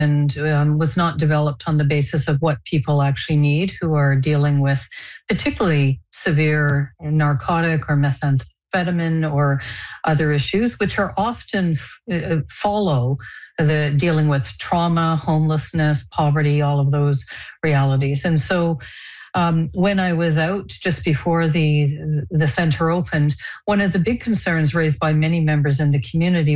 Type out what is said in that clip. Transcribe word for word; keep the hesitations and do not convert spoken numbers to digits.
and um, was not developed on the basis of what people actually need who are dealing with particularly severe narcotic or methamphetamine or other issues, which are often uh, follow the dealing with trauma, homelessness, poverty, all of those realities. And so um, when I was out just before the the center opened, one of the big concerns raised by many members in the community